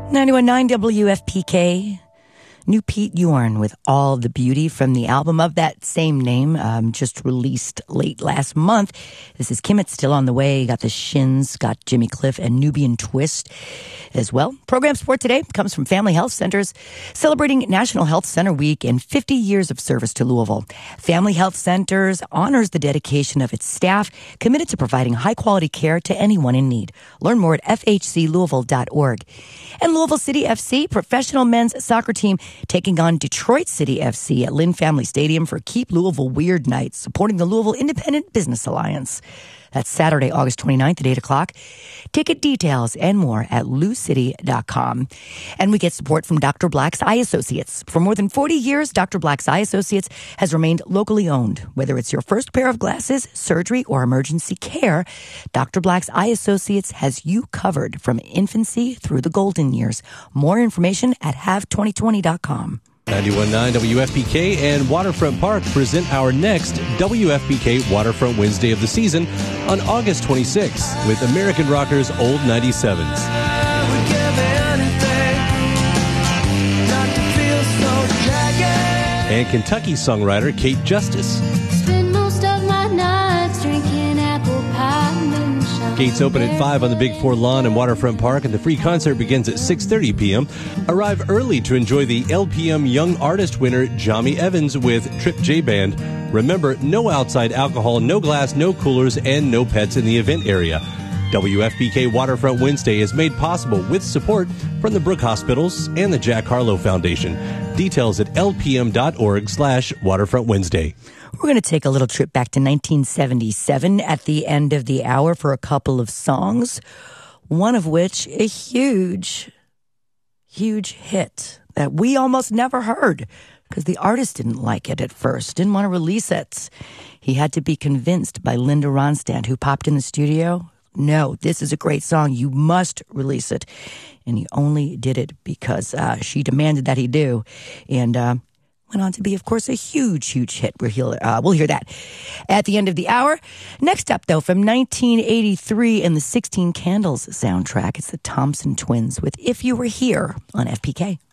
91.9 WFPK. New Pete Yorn with All the Beauty from the album of that same name, just released late last month. This is Kim. It's still on the way. Got the Shins, got Jimmy Cliff and Nubian Twist as well. Program support today comes from Family Health Centers, celebrating National Health Center Week and 50 years of service to Louisville. Family Health Centers honors the dedication of its staff, committed to providing high-quality care to anyone in need. Learn more at fhclouisville.org. And Louisville City FC, professional men's soccer team, taking on Detroit City FC at Lynn Family Stadium for Keep Louisville Weird Nights, supporting the Louisville Independent Business Alliance. That's Saturday, August 29th at 8 o'clock. Ticket details and more at loucity.com. And we get support from Dr. Black's Eye Associates. For more than 40 years, Dr. Black's Eye Associates has remained locally owned. Whether it's your first pair of glasses, surgery, or emergency care, Dr. Black's Eye Associates has you covered from infancy through the golden years. More information at have2020.com. 91.9 WFPK and Waterfront Park present our next WFPK Waterfront Wednesday of the season on August 26th with American Rockers Old 97s. And Kentucky songwriter Kate Justice. Spend most of my nights drinking apple pie moonshine. Gates open at 5 on the Big Four lawn in Waterfront Park, and the free concert begins at 6:30 p.m. Arrive early to enjoy the LPM Young Artist winner, Jami Evans, with Trip J Band. Remember, no outside alcohol, no glass, no coolers, and no pets in the event area. WFPK Waterfront Wednesday is made possible with support from the Brook Hospitals and the Jack Harlow Foundation. Details at lpm.org/Waterfront Wednesday. We're going to take a little trip back to 1977 at the end of the hour for a couple of songs, one of which a huge hit that we almost never heard because the artist didn't like it at first, didn't want to release it. He had to be convinced by Linda Ronstadt, who popped in the studio. No, this is a great song. You must release it. And he only did it because she demanded that he do. And went on to be, of course, a huge hit. We'll hear that at the end of the hour. Next up, though, from 1983 and the 16 Candles soundtrack, it's the Thompson Twins with If You Were Here on FPK.